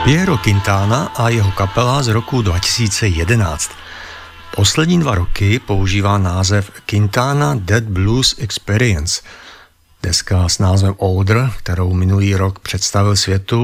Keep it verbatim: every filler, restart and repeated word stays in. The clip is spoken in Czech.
Piero Quintana a jeho kapela z roku dva tisíce jedenáct. Poslední dva roky používá název Quintana Dead Blues Experience. Deska s názvem Odor, kterou minulý rok představil světu,